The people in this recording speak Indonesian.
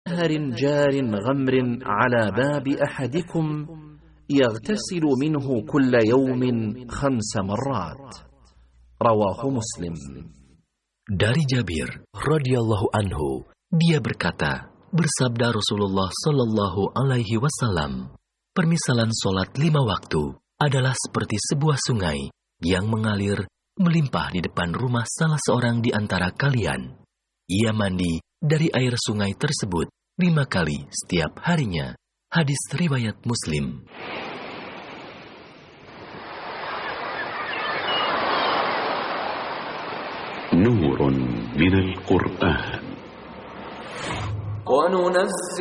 نهر جار غمر على باب أحدكم يغتسل منه كل يوم 5 مرات. رواه مسلم. Dari Jabir radhiyallahu anhu, dia berkata, bersabda Rasulullah sallallahu alaihi wasallam, permisalan solat 5 waktu adalah seperti sebuah sungai yang mengalir melimpah di depan rumah salah seorang di antara kalian. Ia mandi dari air sungai tersebut 5 kali setiap harinya. Hadis riwayat Muslim. نور من القرآن.